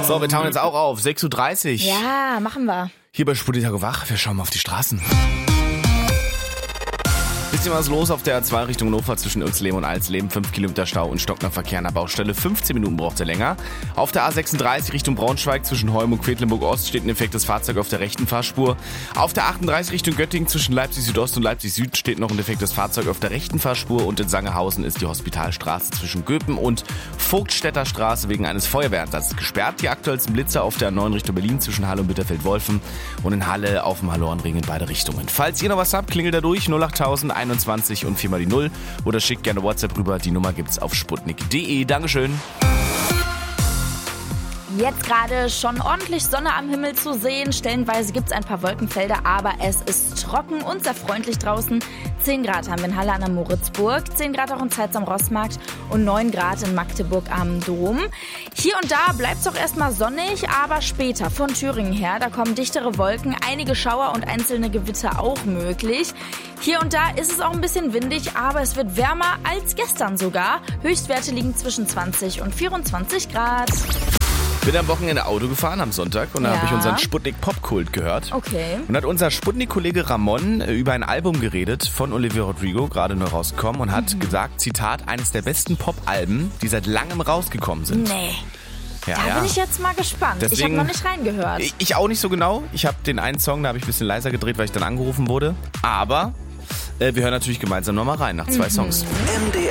So, wir tauen jetzt auch auf. 6.30 Uhr. Ja, machen wir. Hier bei Sputnik wach. Wir schauen mal auf die Straßen. Bisschen was los auf der A2 Richtung Hannover zwischen Uelzleben und Alsleben. 5 Kilometer Stau und stockender Verkehr an der Baustelle. 15 Minuten braucht er länger. Auf der A36 Richtung Braunschweig zwischen Holm und Quedlinburg Ost steht ein defektes Fahrzeug auf der rechten Fahrspur. Auf der 38 Richtung Göttingen zwischen Leipzig Südost und Leipzig Süd steht noch ein defektes Fahrzeug auf der rechten Fahrspur. Und in Sangerhausen ist die Hospitalstraße zwischen Göpen und Vogtstädter Straße wegen eines Feuerwehreinsatzes gesperrt. Die aktuellsten Blitzer auf der 9 Richtung Berlin zwischen Halle und Bitterfeld-Wolfen und in Halle auf dem Hallorenring in beide Richtungen. Falls ihr noch was habt, klingelt da durch 08000 21 und 4 mal die 0 oder schickt gerne WhatsApp rüber. Die Nummer gibt's auf sputnik.de. Dankeschön. Jetzt gerade schon ordentlich Sonne am Himmel zu sehen. Stellenweise gibt es ein paar Wolkenfelder, aber es ist trocken und sehr freundlich draußen. 10 Grad haben wir in Halle an der Moritzburg, 10 Grad auch in Zeitz am Rossmarkt und 9 Grad in Magdeburg am Dom. Hier und da bleibt es auch erstmal sonnig, aber später von Thüringen her, da kommen dichtere Wolken, einige Schauer und einzelne Gewitter auch möglich. Hier und da ist es auch ein bisschen windig, aber es wird wärmer als gestern sogar. Höchstwerte liegen zwischen 20 und 24 Grad. Bin am Wochenende Auto gefahren am Sonntag und da habe ich unseren Sputnik Popkult gehört. Okay. Und hat unser Sputnik-Kollege Ramon über ein Album geredet von Olivia Rodrigo, gerade neu rausgekommen, und hat gesagt, Zitat, eines der besten Pop-Alben, die seit langem rausgekommen sind. Nee. Ja, Da bin ich jetzt mal gespannt. Ich habe noch nicht reingehört. Ich auch nicht so genau. Ich habe den einen Song, da habe ich ein bisschen leiser gedreht, weil ich dann angerufen wurde. Aber wir hören natürlich gemeinsam nochmal rein nach 2 Songs.